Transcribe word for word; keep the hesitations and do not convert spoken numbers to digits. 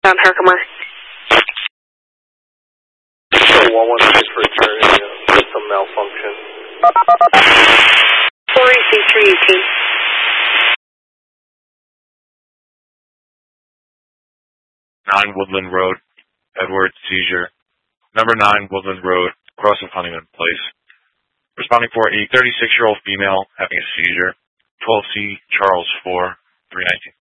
on Herkimer. So one one six for returning uh, system malfunction. four E C three E T. nine Woodland Road, Edward, seizure. Number nine Woodland Road, crossing Huntington Place. Responding for a thirty-six-year-old female having a seizure. twelve C Charles four, three nineteen.